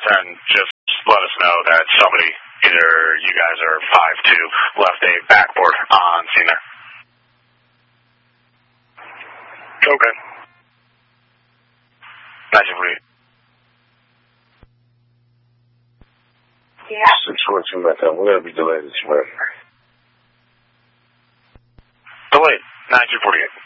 10, just let us know that somebody, either you guys or 5-2, left a backboard on scene there. Okay. 1948. Yeah. 642 Metro. We're going to be delayed this morning. Delayed. 1948.